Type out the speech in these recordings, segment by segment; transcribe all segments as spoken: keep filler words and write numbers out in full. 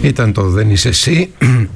Ήταν το «Δεν είσαι εσύ».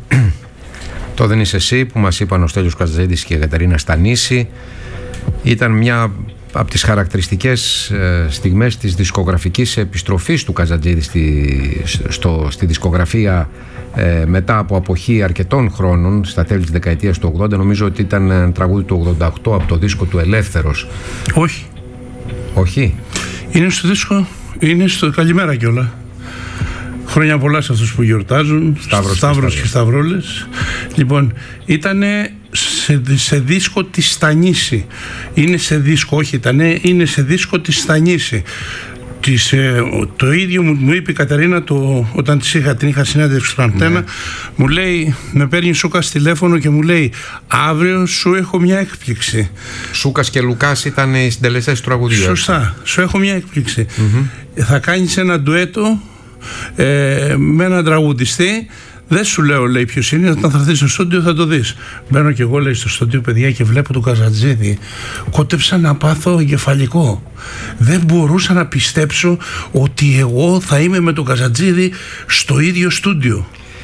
Το «Δεν είσαι εσύ» που μας είπαν ο Στέλιος Καζατζίδης και η Κατερίνα Στανίση. Ήταν μια από τις χαρακτηριστικές ε, στιγμές της δισκογραφικής επιστροφής του Καζατζίδη στη, στο, στη δισκογραφία ε, μετά από αποχή αρκετών χρόνων στα τέλη της δεκαετίας του ογδόντα. Νομίζω ότι ήταν ένα τραγούδι του ογδόντα οκτώ από το δίσκο του Ελεύθερος. Όχι. Όχι. Είναι στο δίσκο, είναι στο «Καλημέρα» κιόλα. Χρόνια πολλά σε αυτούς που γιορτάζουν, Σταύρος, Σταύρος και, και Σταυρόλες. Λοιπόν, ήτανε σε, σε δίσκο τη Στανίση. Είναι σε δίσκο, όχι ήτανε, είναι σε δίσκο τη Στανίση. Της, ε, το ίδιο μου, μου είπε η Κατερίνα το, όταν της είχα, την είχα συνέντευξη στον Αντένα. Ναι. Μου λέει, με παίρνει Σούκας τηλέφωνο και μου λέει, αύριο σου έχω μια έκπληξη. Σούκας και Λουκάς ήταν οι συντελεστές του τραγουδιού. Σωστά, σου έχω μια έκπληξη. Mm-hmm. Θα κάνεις ένα ντουέτο ε, με έναν τραγουδιστή. Δεν σου λέω, λέει, ποιος είναι, όταν θα έρθεις στο στούντιο θα το δεις. Μπαίνω και εγώ, λέει, στο στούντιο, παιδιά, και βλέπω τον Καζατζίδη. Κότεψα να πάθω εγκεφαλικό. Δεν μπορούσα να πιστέψω ότι εγώ θα είμαι με τον Καζατζίδη στο ίδιο στούντιο.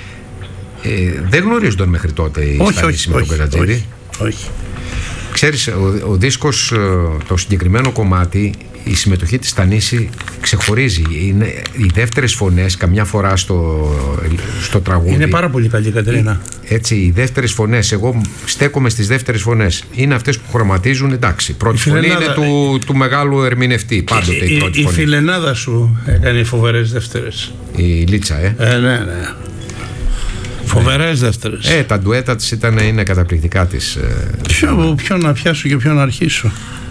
Ε, δεν γνωρίζονταν μέχρι τότε η όχι, Στανίση όχι, με τον Καζατζίδη. Όχι, όχι. Ξέρεις, ο, ο δίσκος, το συγκεκριμένο κομμάτι, η συμμετοχή της Στανίση ξεχωρίζει. Είναι οι δεύτερες φωνές καμιά φορά στο, στο τραγούδι. Είναι πάρα πολύ καλή, Κατερίνα. Έτσι, οι δεύτερες φωνές, εγώ στέκομαι στις δεύτερες φωνές. Είναι αυτές που χρωματίζουν, εντάξει. Πρώτη φωνή φιλενάδα... είναι του, του μεγάλου ερμηνευτή. Πάντοτε η, η πρώτη η, φωνή. Η φιλενάδα σου έκανε φοβερές δεύτερες. Η Λίτσα, ε. ε ναι, ναι. Φοβερές δεύτερες. Ε, τα ντουέτα της ήταν, είναι καταπληκτικά της. Ποιο, ποιο να πιάσω και ποιο να αρχίσω.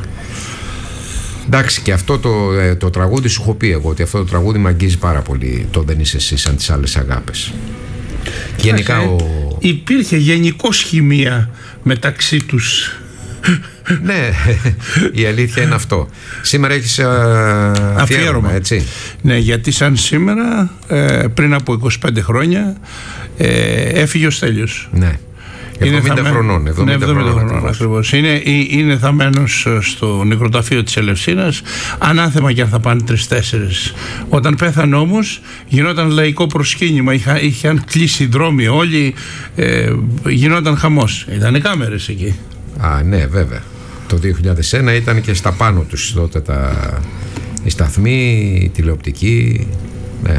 Εντάξει, και αυτό το, το τραγούδι σου έχω πει εγώ, ότι αυτό το τραγούδι με αγγίζει πάρα πολύ, το «Δεν είσαι εσύ» σαν τις άλλες αγάπες. Γενικά ο... Υπήρχε γενικώς χημεία μεταξύ τους. Ναι, η αλήθεια είναι αυτό. Σήμερα έχεις αφιέρωμα, αφιέρωμα, έτσι. Ναι, γιατί σαν σήμερα, πριν από είκοσι πέντε χρόνια, έφυγε ο Στέλιος. Ναι. εβδομήντα χρονών, εβδομήντα χρονών ακριβώς. Είναι, είναι θαμμένος στο νεκροταφείο της Ελευσίνας, ανάθεμα και αν θα πάνε τρεις-τέσσερις. Όταν πέθανε όμως, γινόταν λαϊκό προσκύνημα, είχα, είχαν κλείσει δρόμοι όλοι, ε, γινόταν χαμός. Ήτανε κάμερες εκεί. Α, ναι, βέβαια. Το δύο χιλιάδες ένα ήταν και στα πάνω τους τότε τα, οι σταθμοί, η τηλεοπτική, ναι.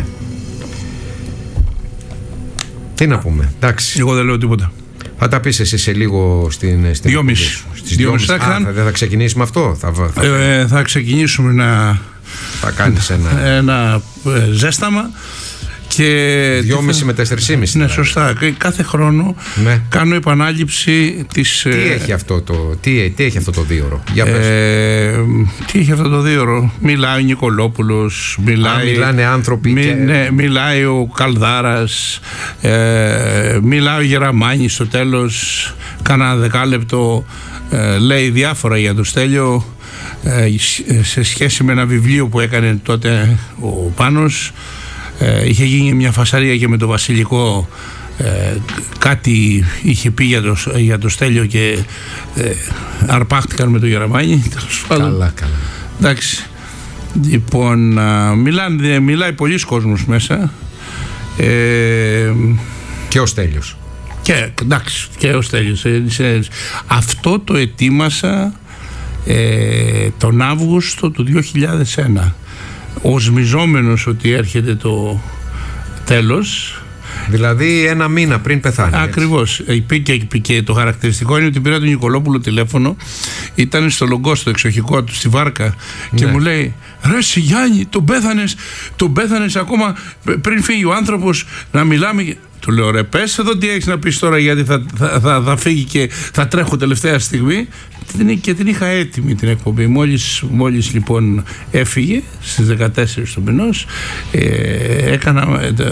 Τι να πούμε, εντάξει. Εγώ δεν λέω τίποτα. Θα τα πεις εσύ σε λίγο στην, στην δυόμιση. Στις δυόμιση. Α, θα, δεν θα ξεκινήσουμε αυτό. Θα, θα... Ε, θα ξεκινήσουμε να... Θα κάνεις ένα... ένα ε, ζέσταμα. Και δυόμιση με τέσσερις και μισή. Ναι, σωστά. Κάθε χρόνο ναι. κάνω επανάληψη της... Τι έχει αυτό το, τι, τι έχει αυτό το δίωρο, για πες. Ε, τι έχει αυτό το δίωρο. Μιλάει ο Νικολόπουλος, μιλάει... Α, μιλάνε άνθρωποι μι, και... ναι, μιλάει ο Καλδάρας, ε, μιλάει ο Γεραμάνης στο τέλος, κάνα δεκάλεπτο, ε, λέει διάφορα για το Στέλιο, ε, σε σχέση με ένα βιβλίο που έκανε τότε ο Πάνος. Ε, είχε γίνει μια φασαρία και με το Βασιλικό, ε, κάτι είχε πει για το, για το Στέλιο και ε, αρπάχτηκαν με το Γεραμάνι. Καλά, καλά. Εντάξει. Λοιπόν, α, μιλάνε, μιλάει πολλοί κόσμος μέσα. Ε, και ο Στέλιος. Και, εντάξει, και ο Στέλιος. Αυτό το ετοίμασα ε, τον Αύγουστο του δύο χιλιάδες ένα. Οσμιζόμενος ότι έρχεται το τέλος. Δηλαδή ένα μήνα πριν πεθάνει. Ακριβώς. Και, και το χαρακτηριστικό είναι ότι πήρα τον Νικολόπουλο τηλέφωνο, ήταν στο Λογκό, στο εξοχικό του, στη Βάρκα, ναι. Και μου λέει, ρε συ Γιάννη, τον πέθανες, τον πέθανες ακόμα πριν φύγει ο άνθρωπος, να μιλάμε. Του λέω, ρε πες εδώ τι έχεις να πεις τώρα, γιατί θα, θα, θα, θα φύγει και θα τρέχω τελευταία στιγμή. Και την είχα έτοιμη την εκπομπή. Μόλις, μόλις λοιπόν έφυγε στις δεκατέσσερις του μηνός, ε, έκανα